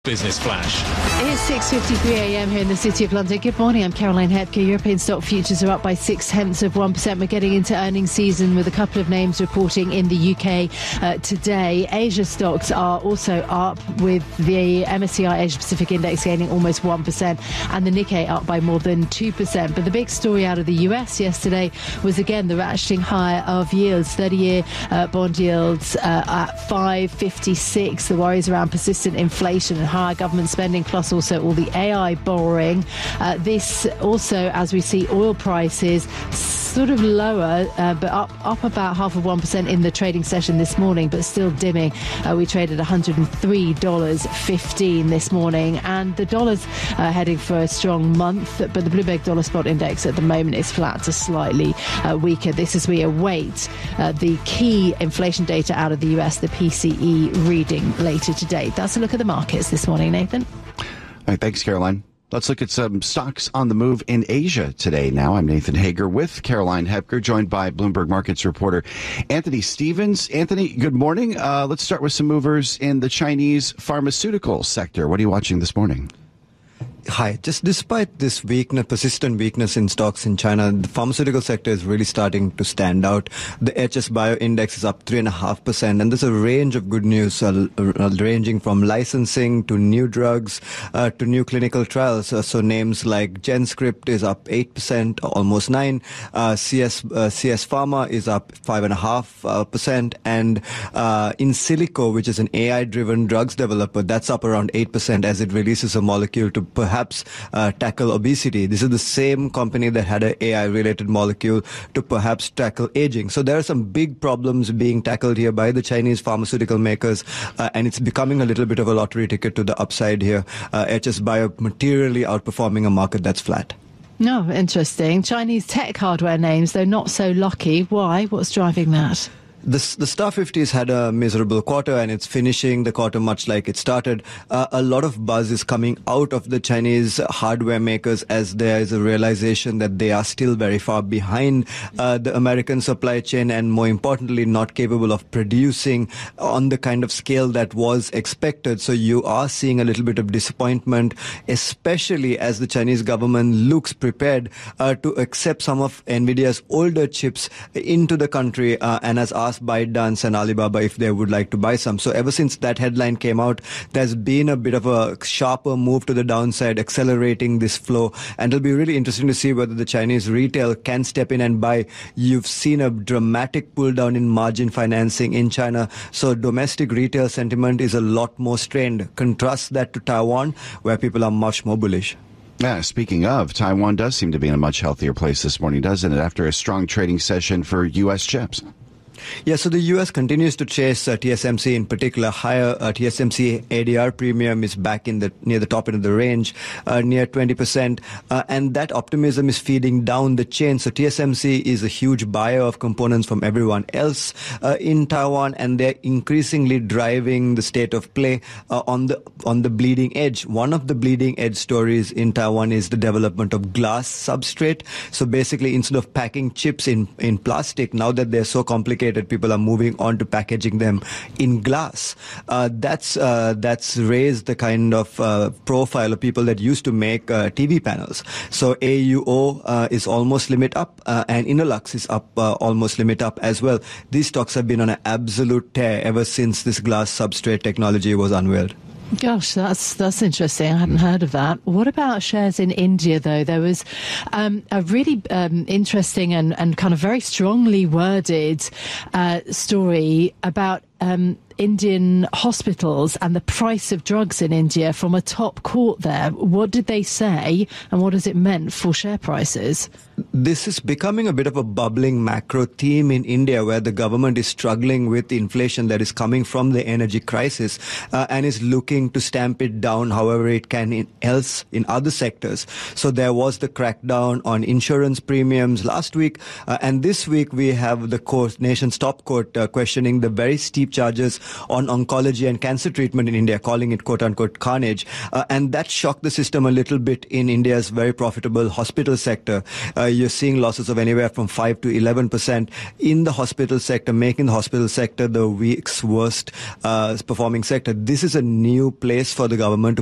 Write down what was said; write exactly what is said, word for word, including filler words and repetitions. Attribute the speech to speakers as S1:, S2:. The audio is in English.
S1: Business Flash.
S2: It's six fifty-three a m here in the City of London. Good morning, I'm Caroline Hepker. European stock futures are up by six tenths of one percent. We're getting into earnings season with a couple of names reporting in the U K uh, today. Asia stocks are also up, with the M S C I Asia Pacific Index gaining almost one percent and the Nikkei up by more than two percent. But the big story out of the U S yesterday was again the ratcheting higher of yields. thirty-year uh, bond yields uh, at five fifty-six. The worries around persistent inflation and higher government spending, plus also all the A I borrowing. Uh, this also, as we see oil prices sort of lower, uh, but up up about half of one percent in the trading session this morning, but still dimming. Uh, we traded one hundred three dollars fifteen this morning, and the dollar's uh, heading for a strong month, but the Bloomberg Dollar Spot Index at the moment is flat to slightly uh, weaker. This as we await uh, the key inflation data out of the U S, the P C E reading later today. That's a look at the markets this morning, Nathan.
S3: All right, thanks, Caroline. Let's look at some stocks on the move in Asia today. Now, I'm Nathan Hager with Caroline Hepker, joined by Bloomberg Markets reporter Anthony Stevens. Anthony, good morning. Uh, let's start with some movers in the Chinese pharmaceutical sector. What are you watching this morning?
S4: Hi. Just despite this weakness, persistent weakness in stocks in China, the pharmaceutical sector is really starting to stand out. The H S Bio Index is up three point five percent, and there's a range of good news, uh, uh, ranging from licensing to new drugs uh, to new clinical trials. Uh, so names like GenScript is up eight percent, almost nine. Uh, C S, uh, C S Pharma is up five point five percent, and uh, Insilico, which is an A I-driven drugs developer, that's up around eight percent as it releases a molecule to perhaps perhaps uh, tackle obesity. This is the same company that had an A I-related molecule to perhaps tackle aging. So there are some big problems being tackled here by the Chinese pharmaceutical makers, uh, and it's becoming a little bit of a lottery ticket to the upside here. Uh, H S Bio materially outperforming a market that's flat.
S2: No, oh, interesting. Chinese tech hardware names, though not so lucky. Why? What's driving that?
S4: The, the Star fifty has had a miserable quarter, and it's finishing the quarter much like it started. Uh, a lot of buzz is coming out of the Chinese hardware makers as there is a realization that they are still very far behind uh, the American supply chain, and more importantly, not capable of producing on the kind of scale that was expected. So you are seeing a little bit of disappointment, especially as the Chinese government looks prepared uh, to accept some of NVIDIA's older chips into the country, uh, and has asked ByteDance and Alibaba if they would like to buy some. So ever since that headline came out, there's been a bit of a sharper move to the downside, accelerating this flow. And it'll be really interesting to see whether the Chinese retail can step in and buy. You've seen a dramatic pull down in margin financing in China. So domestic retail sentiment is a lot more strained. Contrast that to Taiwan, where people are much more bullish.
S3: Yeah, speaking of, Taiwan does seem to be in a much healthier place this morning, doesn't it, after a strong trading session for U S chips?
S4: Yeah, so the U S continues to chase uh, T S M C in particular. Higher uh, T S M C A D R premium is back in the near the top end of the range, uh, near twenty percent, uh, and that optimism is feeding down the chain. So T S M C is a huge buyer of components from everyone else uh, in Taiwan, and they're increasingly driving the state of play uh, on the on the bleeding edge. One of the bleeding edge stories in Taiwan is the development of glass substrate. So basically, instead of packing chips in in plastic, now that they're so complicated, people are moving on to packaging them in glass. Uh, that's uh, that's raised the kind of uh, profile of people that used to make uh, T V panels. So A U O uh, is almost limit up, uh, and Innolux is up uh, almost limit up as well. These stocks have been on an absolute tear ever since this glass substrate technology was unveiled.
S2: Gosh, that's that's interesting. I hadn't heard of that. What about shares in India, though? There was um, a really um, interesting and, and kind of very strongly worded uh, story about um, Indian hospitals and the price of drugs in India from a top court there. What did they say, and what has it meant for share prices?
S4: This is becoming a bit of a bubbling macro theme in India, where the government is struggling with the inflation that is coming from the energy crisis uh, and is looking to stamp it down however it can in else in other sectors. So there was the crackdown on insurance premiums last week, uh, and this week we have the court, nation's top court, uh, questioning the very steep charges on oncology and cancer treatment in India, calling it quote-unquote carnage. Uh, and that shocked the system a little bit in India's very profitable hospital sector. Uh, you're seeing losses of anywhere from five to eleven percent in the hospital sector, making the hospital sector the week's worst uh, performing sector. This is a new place for the government to